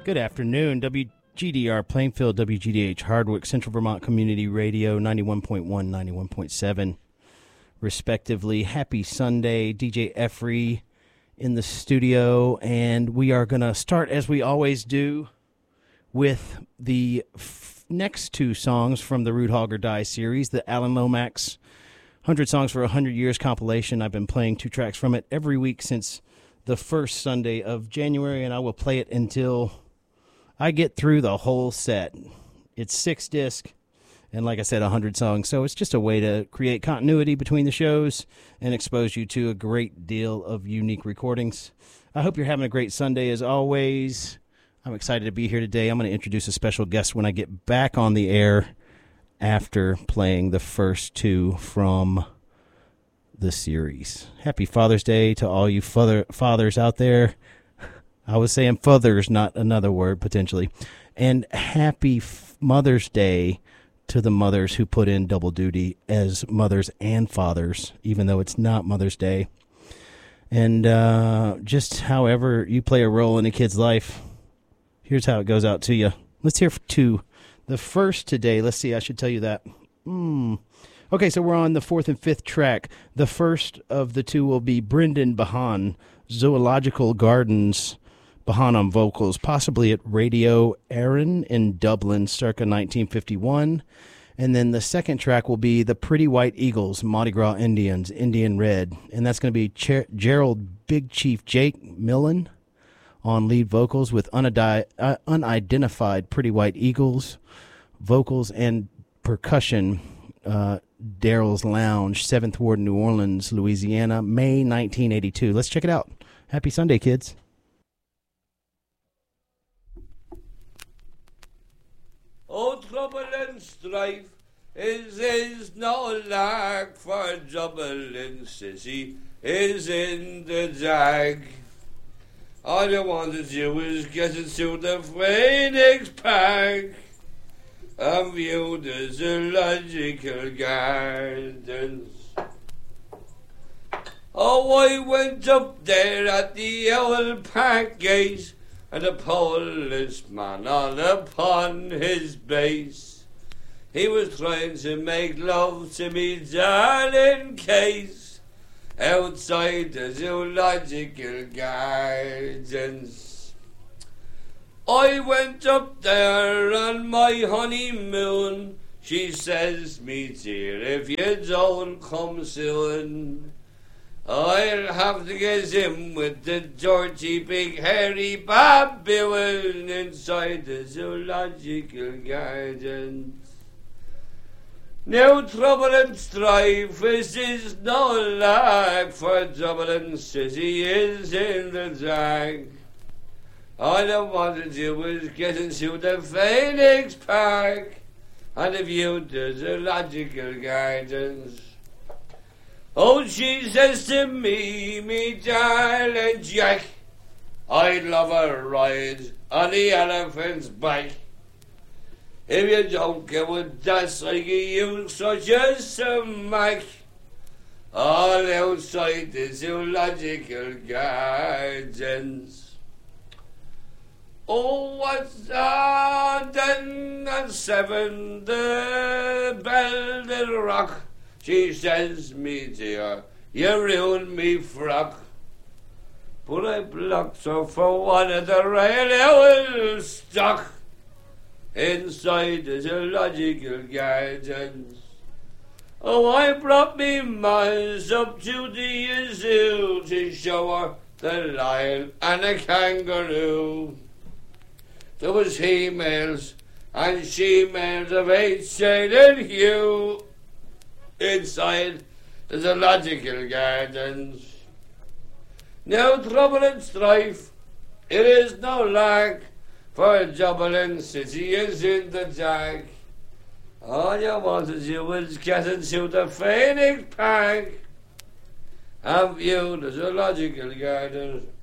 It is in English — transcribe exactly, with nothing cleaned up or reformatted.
Good afternoon, W G D R Plainfield, W G D H Hardwick, Central Vermont Community Radio, ninety-one point one, ninety-one point seven, respectively. Happy Sunday, D J Effrey in the studio, and we are going to start, as we always do, with the f- next two songs from the Root Hog or Die series, the Alan Lomax one hundred Songs for one hundred Years compilation. I've been playing two tracks from it every week since the first Sunday of January, and I will play it until I get through the whole set. It's six disc, and like I said, one hundred songs, so it's just a way to create continuity between the shows and expose you to a great deal of unique recordings. I hope you're having a great Sunday as always. I'm excited to be here today. I'm going to introduce a special guest when I get back on the air after playing the first two from the series. Happy Father's Day to all you father, fathers out there. I was saying fathers, not another word, potentially. And happy F- Mother's Day to the mothers who put in double duty as mothers and fathers, even though it's not Mother's Day. And uh, just however you play a role in a kid's life, here's how it goes out to you. Let's hear two. The first today, let's see, I should tell you that. Hmm. Okay, so we're on the fourth and fifth track. The first of the two will be Brendan Behan, Zoological Gardens, Behan on vocals, possibly at Radio Erin in Dublin, circa nineteen fifty-one. And then the second track will be The Pretty White Eagles, Mardi Gras Indians, Indian Red. And that's going to be Cher- Gerald Big Chief Jake Millen on lead vocals with unidi- uh, unidentified Pretty White Eagles vocals and percussion. Uh, Daryl's Lounge, seventh Ward, New Orleans, Louisiana, May nineteen eighty-two. Let's check it out. Happy Sunday, kids. Oh, trouble and strife is is no lack for trouble and sissy is in the jag. All you want to do is get into the Phoenix Park and view the zoological gardens. Oh, I went up there at the Owl Park gate, and a policeman all upon his base. He was trying to make love to me darling Case outside the zoological gardens. I went up there on my honeymoon. She says, me dear, if you don't come soon, I'll have to get in with the dirty big hairy baboon inside the zoological gardens. No trouble and strife, this is no lack, for trouble and city is in the dark. All I want to do is get into the Phoenix Park and view the zoological gardens. Oh, she says to me, me darling Jack, I'd love a ride on the elephant's back. If you don't get with that, I give you such a smack all outside the zoological gardens. Oh, what's on ten and seven, the bell did rock. She says, me dear, you ruined me frock. But I blocked her for one of the railway stock inside the zoological gardens. Oh, I brought me miles up to the zoo to show her the lion and the kangaroo. There was he-males and she-males of eight shaded hue inside the zoological gardens. No trouble and strife, it is no lack, for Dublin city is in the dark. All you want to do is get into the Phoenix Park and view the zoological gardens.